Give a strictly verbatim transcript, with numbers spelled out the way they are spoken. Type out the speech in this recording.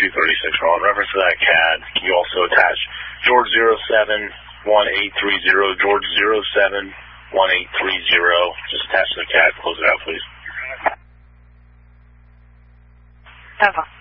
two thirty-six, Ron. Reference to that C A D, can you also attach George zero seven one eight three zero, George zero seven one eight three zero. Just attach to the C A D, close it out, please. Over.